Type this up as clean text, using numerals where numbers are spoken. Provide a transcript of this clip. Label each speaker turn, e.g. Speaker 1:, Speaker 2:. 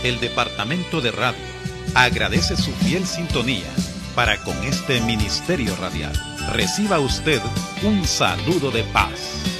Speaker 1: El Departamento de Radio agradece su fiel sintonía para con este ministerio radial. Reciba usted un saludo de paz.